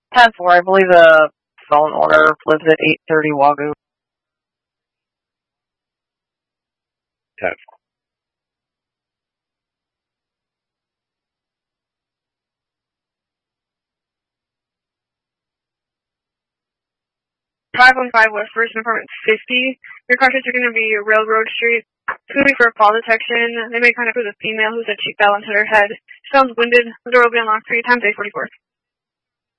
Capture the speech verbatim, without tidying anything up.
ten four, I believe the phone order lives at eight thirty Wagoo. ten four. five one five West First Apartment fifty. Your car is going to be Railroad Street. It's going to be for fall detection. They may contact with a female who's a cheek balance hit her head. She sounds winded. The door will be unlocked for you. Time's eight forty-four.